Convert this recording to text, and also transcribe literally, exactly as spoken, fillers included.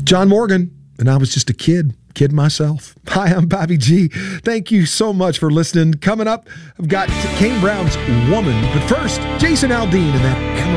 John Morgan, and I was just a kid. Kid myself. Hi, I'm Bobby G. Thank you so much for listening. Coming up, I've got Kane Brown's Woman. But first, Jason Aldean and that